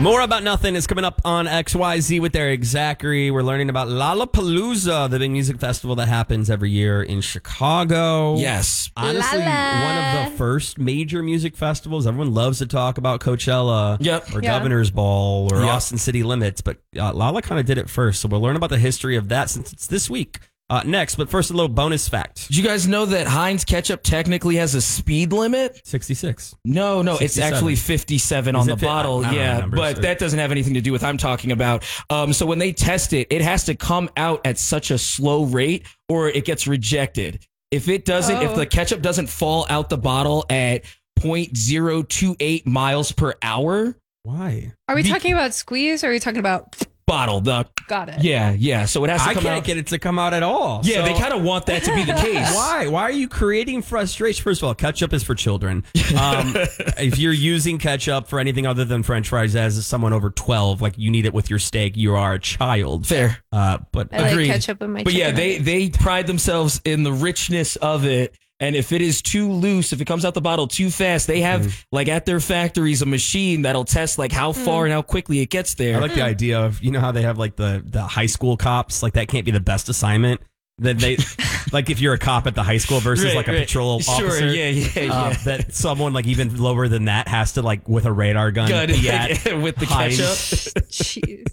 More About Nothing is coming up on XYZ with Eric Zachary. We're learning about Lollapalooza, the big music festival that happens every year in Chicago. Yes. Honestly, one of the first major music festivals. Everyone loves to talk about Coachella or Governor's Ball or Austin City Limits, but Lolla kind of did it first. So we'll learn about the history of that since it's this week. Next, but first, a little bonus fact. Did you guys know that Heinz ketchup technically has a speed limit? 66. No, 67. it's actually 57 on the bottle. But that doesn't have anything to do with what I'm talking about. So when they test it, it has to come out at such a slow rate or it gets rejected. If it doesn't, if the ketchup doesn't fall out the bottle at 0.028 miles per hour. Why? Are we talking about squeeze or are we talking about... Bottle. Got it. Yeah. So it has to come out. I can't get it to come out at all. Yeah, so. They kind of want that to be the case. Why? Why are you creating frustration? First of all, ketchup is for children. If you're using ketchup for anything other than French fries as someone over 12, like you need it with your steak, you are a child. Fair. But I like ketchup with my But chicken. they pride themselves in the richness of it. And if it is too loose, if it comes out the bottle too fast, they have like at their factories a machine that'll test like how far and how quickly it gets there. I like the idea of, you know how they have like the high school cops, like that can't be the best assignment. Then they like if you're a cop at the high school versus like a patrol officer. Yeah. That someone like even lower than that has to like with a radar gun be at with the Heinz. ketchup. Jeez.